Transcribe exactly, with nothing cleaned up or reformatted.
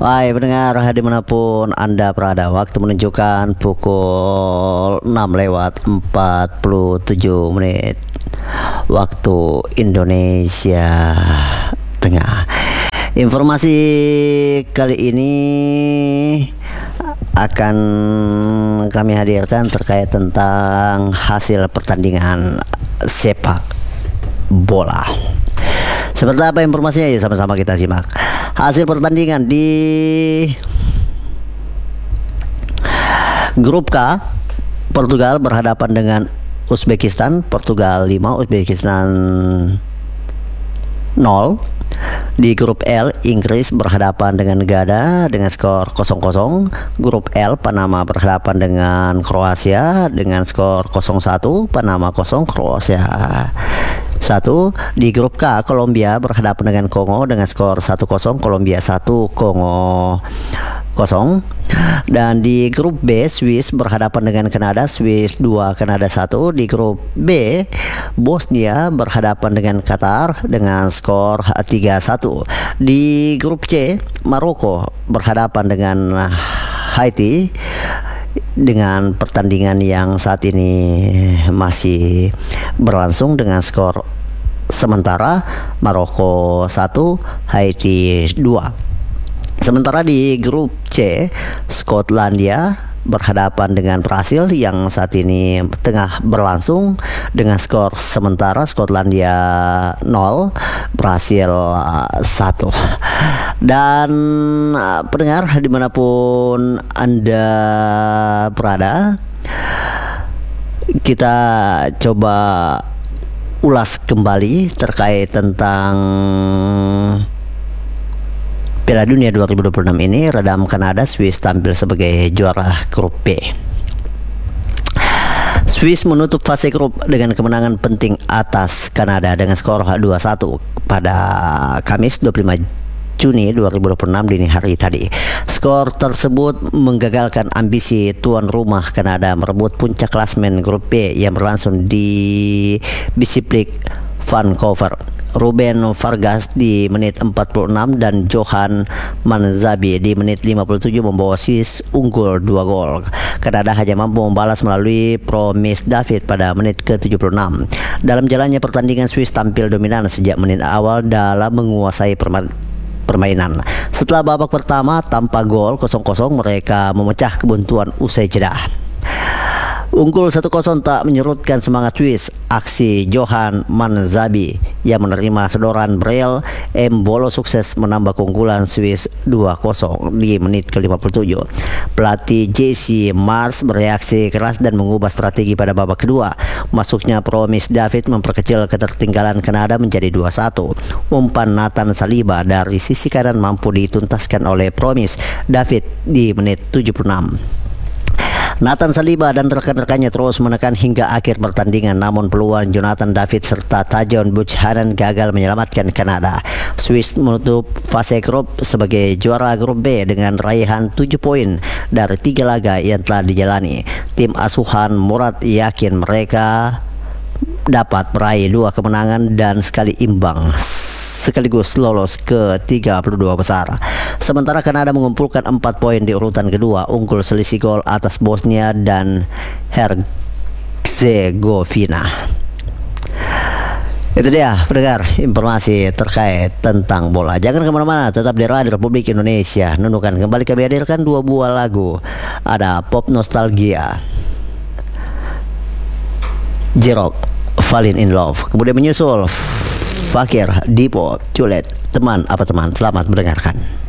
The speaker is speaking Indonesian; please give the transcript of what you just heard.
Hai pendengar dimanapun Anda berada, waktu menunjukkan pukul enam lewat empat puluh tujuh menit waktu Indonesia Tengah. Informasi kali ini akan kami hadirkan terkait tentang hasil pertandingan sepak bola. Seperti apa informasinya? Ya sama-sama kita simak. Hasil pertandingan di grup K, Portugal berhadapan dengan Uzbekistan. Portugal lima, Uzbekistan nol. Di grup L, Inggris berhadapan dengan Negara dengan skor kosong kosong. Grup L, Panama berhadapan dengan Kroasia dengan skor kosong satu. Panama kosong, Kroasia satu. Di grup K, Kolombia berhadapan dengan Kongo dengan skor satu kosong. Kolombia satu, Kongo kosong. Dan di grup B, Swiss berhadapan dengan Kanada. Swiss dua, Kanada satu. Di grup B, Bosnia berhadapan dengan Qatar dengan skor tiga satu. Di grup C, Maroko berhadapan dengan Haiti dengan pertandingan yang saat ini masih berlangsung dengan skor sementara Maroko satu, Haiti dua. Sementara di grup C, Skotlandia berhadapan dengan Brasil yang saat ini tengah berlangsung dengan skor sementara Skotlandia nol, Brasil satu. Dan pendengar dimanapun Anda berada, kita coba ulas kembali terkait tentang Piala Dunia dua ribu dua puluh enam ini. Redam Kanada, Swiss tampil sebagai juara grup B. Swiss menutup fase grup dengan kemenangan penting atas Kanada dengan skor dua satu pada Kamis dua puluh lima Juni dua ribu dua puluh enam dini hari tadi. Skor tersebut menggagalkan ambisi tuan rumah Kanada merebut puncak klasmen grup B yang berlangsung di Bisping, Vancouver. Ruben Vargas di menit empat puluh enam dan Johan Manzabi di menit lima puluh tujuh membawa Swiss unggul dua gol. Kanada hanya mampu membalas melalui Promise David pada menit ke tujuh puluh enam. Dalam jalannya pertandingan, Swiss tampil dominan sejak menit awal dalam menguasai permainan permainan. Setelah babak pertama tanpa gol kosong kosong, mereka memecah kebuntuan usai jeda. Unggul satu kosong tak menyurutkan semangat Swiss. Aksi Johan Manzabi yang menerima sedoran Braille Embolo sukses menambah keunggulan Swiss dua kosong di menit ke lima puluh tujuh. Pelatih Jesse Mars bereaksi keras dan mengubah strategi pada babak kedua. Masuknya Promise David memperkecil ketertinggalan Kanada menjadi dua satu. Umpan Nathan Saliba dari sisi kanan mampu dituntaskan oleh Promise David di menit tujuh puluh enam. Nathan Saliba dan rekan-rekannya terus menekan hingga akhir pertandingan, namun peluang Jonathan David serta Tajon Buchanan gagal menyelamatkan Kanada. Swiss menutup fase grup sebagai juara grup B dengan raihan tujuh poin dari tiga laga yang telah dijalani. Tim asuhan Murad yakin mereka dapat meraih dua kemenangan dan sekali imbang, sekaligus lolos ke tiga puluh dua besar. Sementara Kanada mengumpulkan empat poin di urutan kedua, unggul selisih gol atas Bosnia dan Herzegovina. Itu dia pendengar informasi terkait tentang bola. Jangan kemana-mana, tetap di Radio Republik Indonesia. Nunukan kembali kami hadirkan dua buah lagu. Ada Pop Nostalgia, J-Rock, Falling in Love. Kemudian menyusul Fakir, Dipo, Juliet. Teman apa teman? Selamat mendengarkan.